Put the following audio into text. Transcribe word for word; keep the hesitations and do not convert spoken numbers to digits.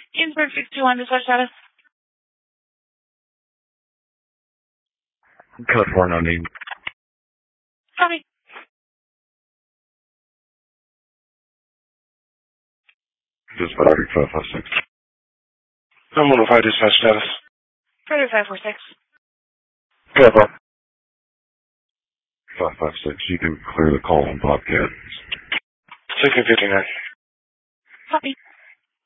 Ginsburg six two one, dispatch status. Code four no need. Copy. Dispatch five five six. I'm one oh five dispatch status. Further five four six. Code four. five five six. You can clear the call on Bobcat. sixteen fifty-nine. Copy.